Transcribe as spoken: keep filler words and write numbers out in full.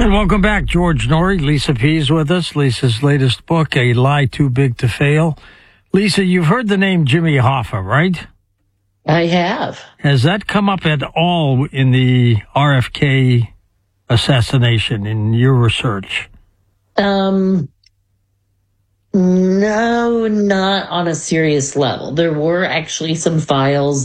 And welcome back, George Noory. Lisa P. is with us. Lisa's latest book, A Lie Too Big to Fail. Lisa, you've heard the name Jimmy Hoffa, right? I have. Has that come up at all in the R F K assassination in your research? Um, no, not on a serious level. There were actually some files